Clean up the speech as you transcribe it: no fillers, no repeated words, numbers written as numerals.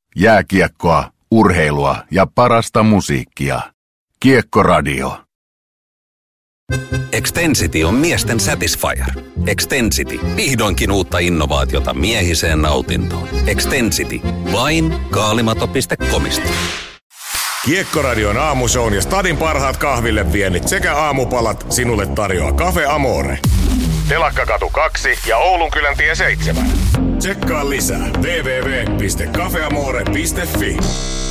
Jääkiekkoa, urheilua ja parasta musiikkia. Kiekkoradio. Extensity on miesten satisfier. Extensity. Vihdoinkin uutta innovaatiota miehiseen nautintoon. Extensity. Vain kaalimato.comista. Kiekkoradion aamushown ja stadin parhaat kahville viennit sekä aamupalat sinulle tarjoaa Cafe Amore. Telakkakatu 2 ja Oulunkyläntie 7. Tsekkaa lisää www.cafeamore.fi.